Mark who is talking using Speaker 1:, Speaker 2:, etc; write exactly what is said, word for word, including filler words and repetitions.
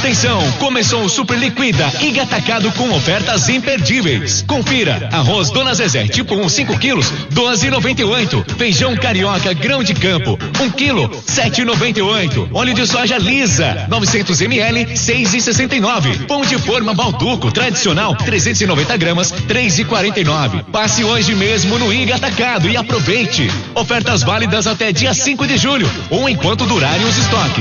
Speaker 1: Atenção, começou o Super Liquida Iga Atacado com ofertas imperdíveis. Confira, arroz Dona Zezé tipo um, cinco quilos, doze e noventa e oito. Feijão carioca grão de campo, um quilo, sete e noventa e oito. Óleo de soja lisa, novecentos mililitros, seis e sessenta e nove. Pão de forma Balduco tradicional, trezentos e noventa gramas, três e quarenta e nove. Passe hoje mesmo no Iga Atacado e aproveite. Ofertas válidas até dia cinco de julho ou enquanto durarem os estoques.